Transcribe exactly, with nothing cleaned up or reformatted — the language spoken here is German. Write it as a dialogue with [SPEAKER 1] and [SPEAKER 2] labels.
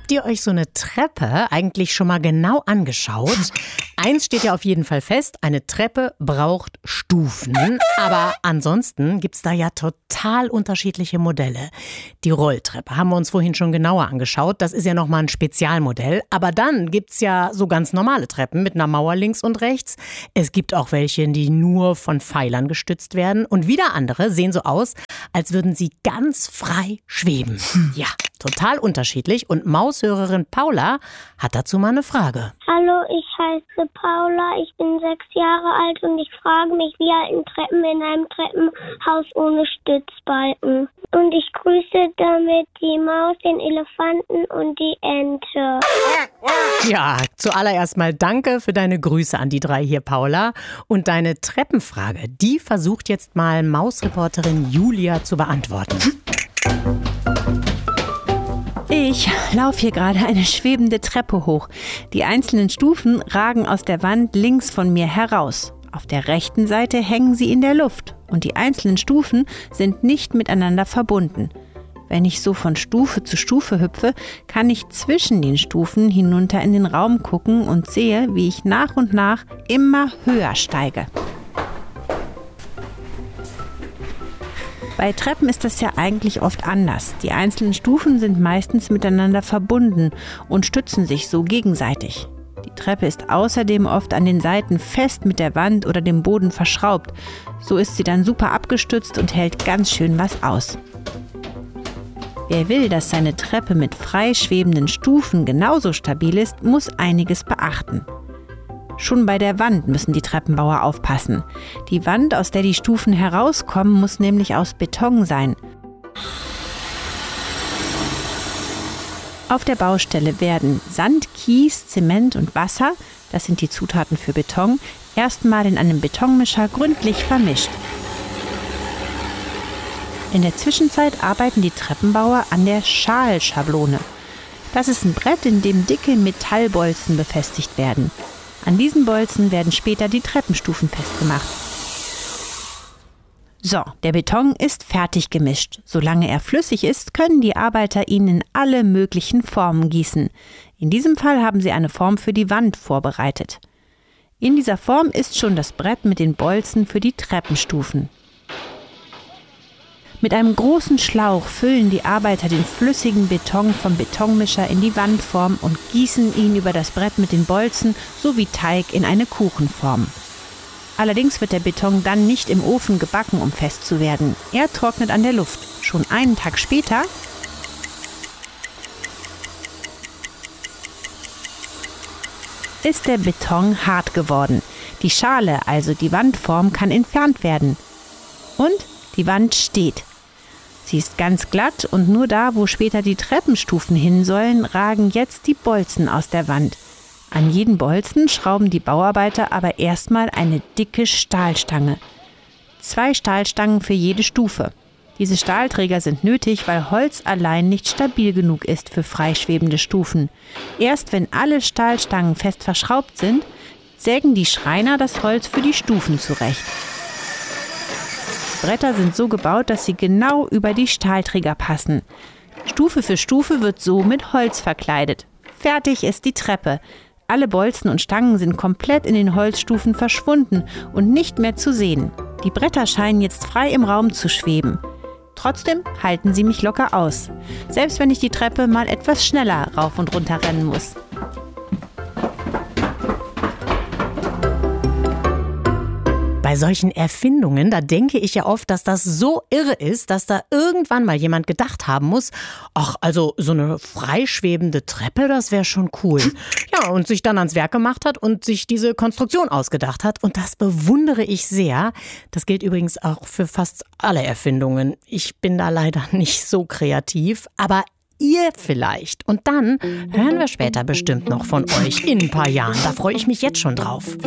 [SPEAKER 1] Habt ihr euch so eine Treppe eigentlich schon mal genau angeschaut? Eins steht ja auf jeden Fall fest, eine Treppe braucht Stufen. Aber ansonsten gibt's da ja total unterschiedliche Modelle. Die Rolltreppe haben wir uns vorhin schon genauer angeschaut. Das ist ja nochmal ein Spezialmodell. Aber dann gibt's ja so ganz normale Treppen mit einer Mauer links und rechts. Es gibt auch welche, die nur von Pfeilern gestützt werden. Und wieder andere sehen so aus, als würden sie ganz frei schweben. Ja, total unterschiedlich. Und Maushörerin Paula hat dazu mal eine Frage.
[SPEAKER 2] Hallo, ich heiße Paula, ich bin sechs Jahre alt und ich frage mich, wie halten Treppen in einem Treppenhaus ohne Stützbalken? Und ich grüße damit die Maus, den Elefanten und die Ente.
[SPEAKER 1] Ja, zuallererst mal danke für deine Grüße an die drei hier, Paula. Und deine Treppenfrage, die versucht jetzt mal Mausreporterin Julia zu beantworten.
[SPEAKER 3] Ich laufe hier gerade eine schwebende Treppe hoch. Die einzelnen Stufen ragen aus der Wand links von mir heraus. Auf der rechten Seite hängen sie in der Luft und die einzelnen Stufen sind nicht miteinander verbunden. Wenn ich so von Stufe zu Stufe hüpfe, kann ich zwischen den Stufen hinunter in den Raum gucken und sehe, wie ich nach und nach immer höher steige. Bei Treppen ist das ja eigentlich oft anders. Die einzelnen Stufen sind meistens miteinander verbunden und stützen sich so gegenseitig. Die Treppe ist außerdem oft an den Seiten fest mit der Wand oder dem Boden verschraubt. So ist sie dann super abgestützt und hält ganz schön was aus. Wer will, dass seine Treppe mit frei schwebenden Stufen genauso stabil ist, muss einiges beachten. Schon bei der Wand müssen die Treppenbauer aufpassen. Die Wand, aus der die Stufen herauskommen, muss nämlich aus Beton sein. Auf der Baustelle werden Sand, Kies, Zement und Wasser, das sind die Zutaten für Beton, erstmal in einem Betonmischer gründlich vermischt. In der Zwischenzeit arbeiten die Treppenbauer an der Schalschablone. Das ist ein Brett, in dem dicke Metallbolzen befestigt werden. An diesen Bolzen werden später die Treppenstufen festgemacht. So, der Beton ist fertig gemischt. Solange er flüssig ist, können die Arbeiter ihn in alle möglichen Formen gießen. In diesem Fall haben sie eine Form für die Wand vorbereitet. In dieser Form ist schon das Brett mit den Bolzen für die Treppenstufen. Mit einem großen Schlauch füllen die Arbeiter den flüssigen Beton vom Betonmischer in die Wandform und gießen ihn über das Brett mit den Bolzen sowie Teig in eine Kuchenform. Allerdings wird der Beton dann nicht im Ofen gebacken, um fest zu werden. Er trocknet an der Luft. Schon einen Tag später ist der Beton hart geworden. Die Schale, also die Wandform, kann entfernt werden. Und die Wand steht. Sie ist ganz glatt und nur da, wo später die Treppenstufen hin sollen, ragen jetzt die Bolzen aus der Wand. An jeden Bolzen schrauben die Bauarbeiter aber erstmal eine dicke Stahlstange. Zwei Stahlstangen für jede Stufe. Diese Stahlträger sind nötig, weil Holz allein nicht stabil genug ist für freischwebende Stufen. Erst wenn alle Stahlstangen fest verschraubt sind, sägen die Schreiner das Holz für die Stufen zurecht. Die Bretter sind so gebaut, dass sie genau über die Stahlträger passen. Stufe für Stufe wird so mit Holz verkleidet. Fertig ist die Treppe. Alle Bolzen und Stangen sind komplett in den Holzstufen verschwunden und nicht mehr zu sehen. Die Bretter scheinen jetzt frei im Raum zu schweben. Trotzdem halten sie mich locker aus. Selbst wenn ich die Treppe mal etwas schneller rauf und runter rennen muss.
[SPEAKER 1] Bei solchen Erfindungen, da denke ich ja oft, dass das so irre ist, dass da irgendwann mal jemand gedacht haben muss, ach, also so eine freischwebende Treppe, das wäre schon cool. Ja, und sich dann ans Werk gemacht hat und sich diese Konstruktion ausgedacht hat. Und das bewundere ich sehr. Das gilt übrigens auch für fast alle Erfindungen. Ich bin da leider nicht so kreativ, aber ihr vielleicht. Und dann hören wir später bestimmt noch von euch in ein paar Jahren. Da freue ich mich jetzt schon drauf.